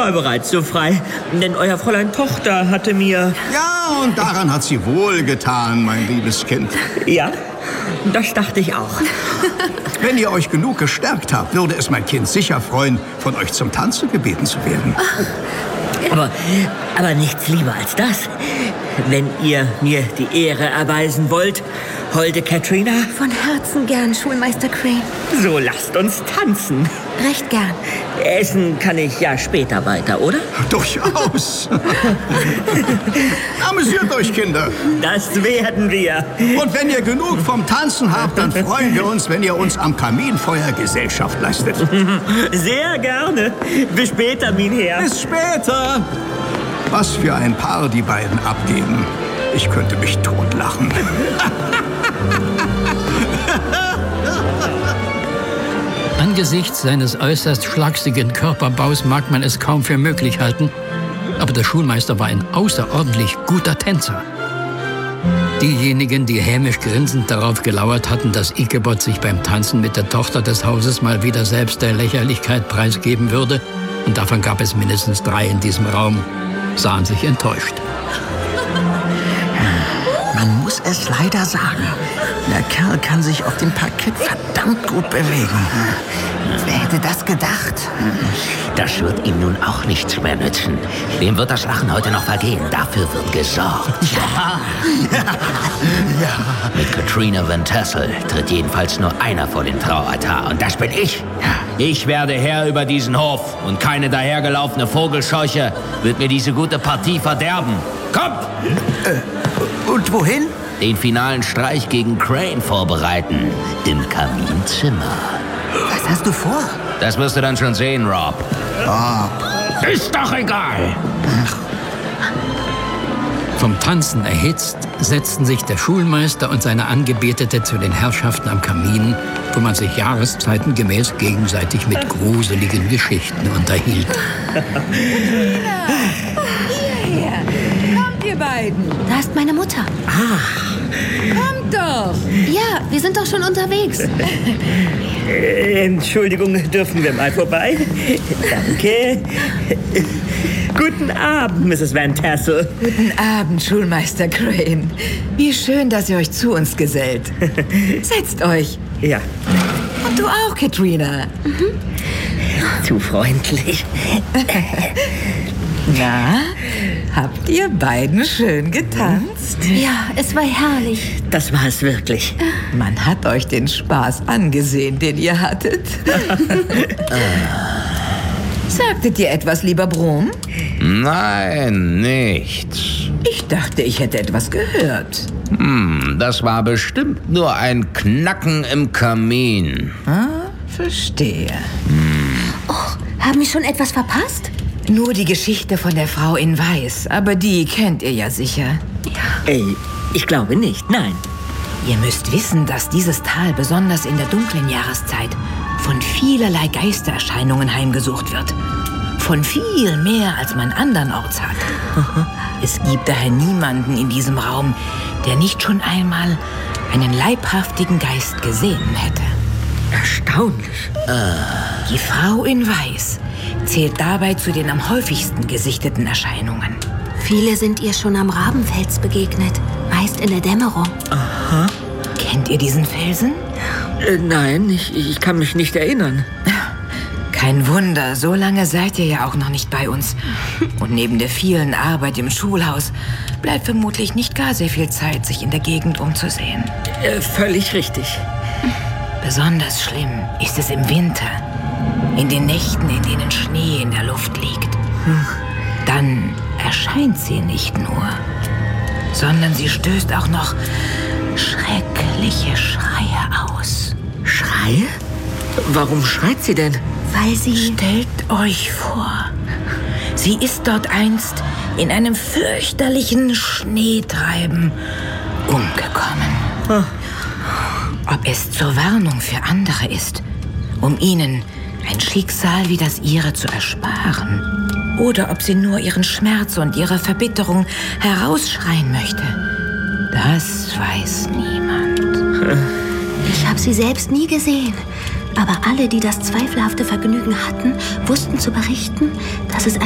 war bereits so frei, denn euer Fräulein Tochter hatte mir... Ja, und daran hat sie wohl getan, mein liebes Kind. Ja, das dachte ich auch. Wenn ihr euch genug gestärkt habt, würde es mein Kind sicher freuen, von euch zum Tanzen gebeten zu werden. Aber nichts lieber als das. Wenn ihr mir die Ehre erweisen wollt, holde Katrina. Von Herzen gern, Schulmeister Crane. So lasst uns tanzen. Recht gern. Essen kann ich ja später weiter, oder? Durchaus. Amüsiert euch, Kinder. Das werden wir. Und wenn ihr genug vom Tanzen habt, dann freuen wir uns, wenn ihr uns am Kaminfeuer Gesellschaft leistet. Sehr gerne. Bis später, mein Herr. Bis später. Was für ein Paar die beiden abgeben. Ich könnte mich totlachen. Angesichts seines äußerst schlagsigen Körperbaus mag man es kaum für möglich halten, aber der Schulmeister war ein außerordentlich guter Tänzer. Diejenigen, die hämisch grinsend darauf gelauert hatten, dass Ichabod sich beim Tanzen mit der Tochter des Hauses mal wieder selbst der Lächerlichkeit preisgeben würde, und davon gab es mindestens 3 in diesem Raum, sahen sich enttäuscht. Man muss es leider sagen. Der Kerl kann sich auf dem Parkett verdammt gut bewegen. Wer hätte das gedacht? Das wird ihm nun auch nichts mehr nützen. Dem wird das Lachen heute noch vergehen. Dafür wird gesorgt. Ja. Mit Katrina Van Tassel tritt jedenfalls nur einer vor den Traualtar. Und das bin ich. Ich werde Herr über diesen Hof. Und keine dahergelaufene Vogelscheuche wird mir diese gute Partie verderben. Kommt! Und wohin? Den finalen Streich gegen Crane vorbereiten. Im Kaminzimmer. Was hast du vor? Das wirst du dann schon sehen, Rob. Ist doch egal. Vom Tanzen erhitzt, setzten sich der Schulmeister und seine Angebetete zu den Herrschaften am Kamin, wo man sich jahreszeitengemäß gegenseitig mit gruseligen Geschichten unterhielt. Hierher. Kommt, ihr beiden. Da ist meine Mutter. Kommt doch. Ja, wir sind doch schon unterwegs. Entschuldigung, dürfen wir mal vorbei? Danke. Guten Abend, Mrs. Van Tassel. Guten Abend, Schulmeister Crane. Wie schön, dass ihr euch zu uns gesellt. Setzt euch. Ja. Und du auch, Katrina. Zu freundlich. Na, habt ihr beiden schön getanzt? Ja, es war herrlich. Das war es wirklich. Man hat euch den Spaß angesehen, den ihr hattet. Sagtet ihr etwas, lieber Brom? Nein, nichts. Ich dachte, ich hätte etwas gehört. Das war bestimmt nur ein Knacken im Kamin. Verstehe. Haben wir schon etwas verpasst? Nur die Geschichte von der Frau in Weiß, aber die kennt ihr ja sicher. Ich glaube nicht, nein. Ihr müsst wissen, dass dieses Tal besonders in der dunklen Jahreszeit von vielerlei Geistererscheinungen heimgesucht wird. Von viel mehr, als man andernorts hat. Es gibt daher niemanden in diesem Raum, der nicht schon einmal einen leibhaftigen Geist gesehen hätte. Erstaunlich. Die Frau in Weiß zählt dabei zu den am häufigsten gesichteten Erscheinungen. Viele sind ihr schon am Rabenfels begegnet, meist in der Dämmerung. Kennt ihr diesen Felsen? Nein, ich kann mich nicht erinnern. Kein Wunder, so lange seid ihr ja auch noch nicht bei uns. Und neben der vielen Arbeit im Schulhaus bleibt vermutlich nicht gar sehr viel Zeit, sich in der Gegend umzusehen. Völlig richtig. Besonders schlimm ist es im Winter, in den Nächten, in denen Schnee in der Luft liegt. Dann erscheint sie nicht nur, sondern sie stößt auch noch schreckliche Schreie aus. Schreie? Warum schreit sie denn? Weil sie... Stellt euch vor, sie ist dort einst in einem fürchterlichen Schneetreiben umgekommen. Ob es zur Warnung für andere ist, um ihnen ein Schicksal wie das ihre zu ersparen, oder ob sie nur ihren Schmerz und ihre Verbitterung herausschreien möchte, das weiß niemand. Ich habe sie selbst nie gesehen. Aber alle, die das zweifelhafte Vergnügen hatten, wussten zu berichten, dass es